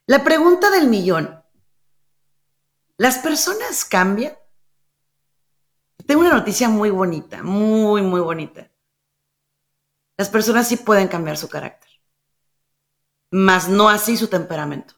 La pregunta del millón. ¿Las personas cambian? Tengo una noticia muy bonita, muy, muy bonita. Las personas sí pueden cambiar su carácter, mas no así su temperamento.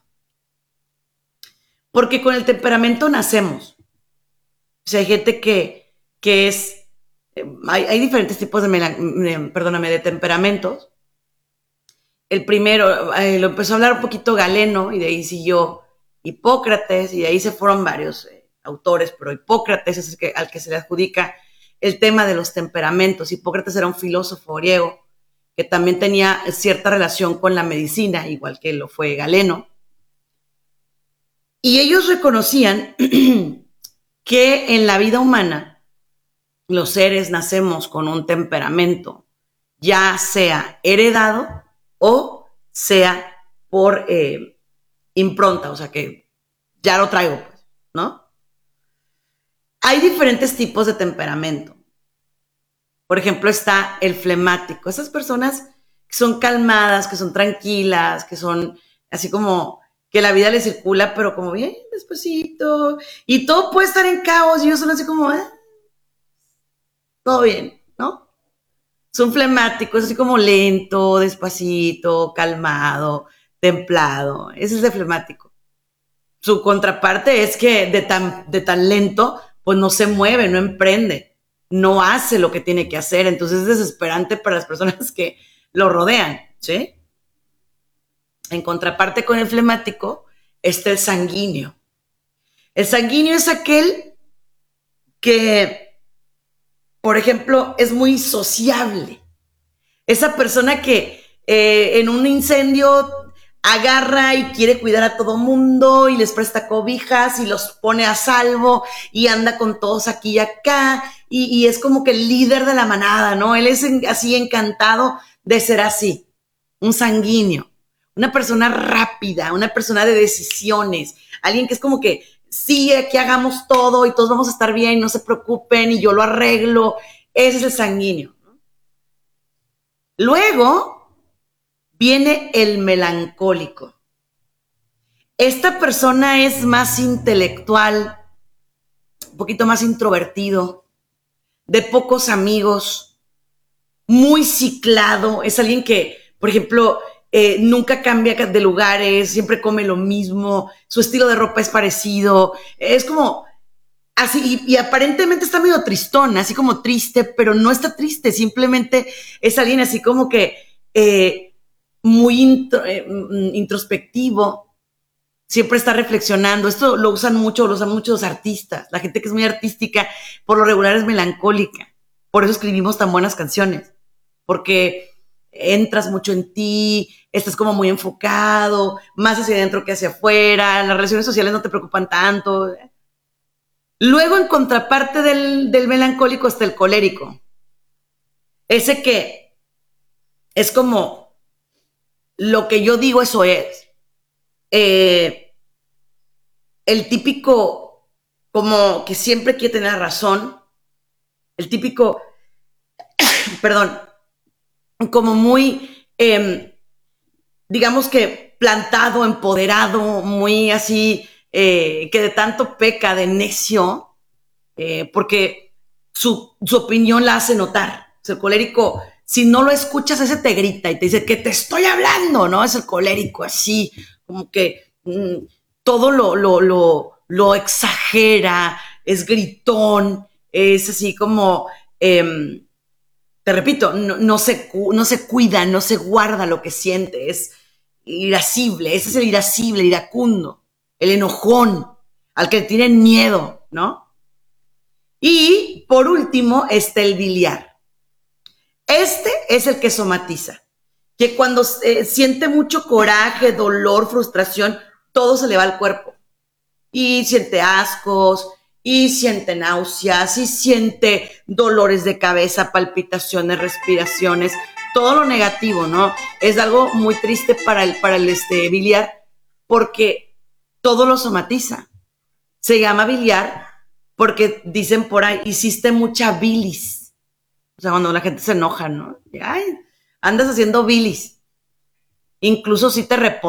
Porque con el temperamento nacemos. O sea, hay gente que es... hay diferentes tipos de temperamentos. El primero, lo empezó a hablar un poquito Galeno y de ahí siguió Hipócrates y de ahí se fueron varios autores, pero Hipócrates es al que se le adjudica el tema de los temperamentos. Hipócrates era un filósofo griego que también tenía cierta relación con la medicina, igual que lo fue Galeno. Y ellos reconocían que en la vida humana los seres nacemos con un temperamento, ya sea heredado o sea por impronta, o sea que ya lo traigo, pues, ¿no? Hay diferentes tipos de temperamento. Por ejemplo, está el flemático. Esas personas que son calmadas, que son tranquilas, que son así como que la vida les circula, pero como bien despacito. Y todo puede estar en caos y ellos son así como, todo bien, ¿no? Son flemáticos, así como lento, despacito, calmado, templado. Ese es el flemático. Su contraparte es que de tan lento, pues no se mueve, no emprende, no hace lo que tiene que hacer. Entonces es desesperante para las personas que lo rodean, ¿sí? En contraparte con el flemático está el sanguíneo. El sanguíneo es aquel que, por ejemplo, es muy sociable. Esa persona que en un incendio agarra y quiere cuidar a todo mundo y les presta cobijas y los pone a salvo y anda con todos aquí y acá y es como que el líder de la manada, ¿no? Él es así encantado de ser así, un sanguíneo, una persona rápida, una persona de decisiones, alguien que es como que sí, aquí hagamos todo y todos vamos a estar bien, no se preocupen y yo lo arreglo. Ese es el sanguíneo. Luego viene el melancólico. Esta persona es más intelectual, un poquito más introvertido, de pocos amigos, muy ciclado. Es alguien que, por ejemplo, nunca cambia de lugares, siempre come lo mismo, su estilo de ropa es parecido. Es como así, y aparentemente está medio tristón, así como triste, pero no está triste, simplemente es alguien así como que muy introspectivo, siempre está reflexionando. Esto lo usan muchos artistas. La gente que es muy artística, por lo regular es melancólica. Por eso escribimos tan buenas canciones, porque entras mucho en ti, estás como muy enfocado, más hacia adentro que hacia afuera, las relaciones sociales no te preocupan tanto. Luego, en contraparte del melancólico, está el colérico. Ese que es como lo que yo digo, eso es. El típico, como que siempre quiere tener razón. El típico, perdón, como muy, digamos que plantado, empoderado, muy así, que de tanto peca de necio, porque su opinión la hace notar. O sea, el colérico, si no lo escuchas, ese te grita y te dice que te estoy hablando, ¿no? Es el colérico así, como que todo lo exagera, es gritón, es así como, te repito, no se cuida, no se guarda lo que siente, es irascible. Ese es el irascible, el iracundo, el enojón, al que le tienen miedo, ¿no? Y por último está el biliar. Este es el que somatiza, que cuando siente mucho coraje, dolor, frustración, todo se le va al cuerpo. Y siente ascos, y siente náuseas, y siente dolores de cabeza, palpitaciones, respiraciones, todo lo negativo, ¿no? Es algo muy triste para el biliar, porque todo lo somatiza. Se llama biliar porque dicen por ahí, hiciste mucha bilis. O sea, cuando la gente se enoja, ¿no? Ay, andas haciendo bilis. Incluso si te reportan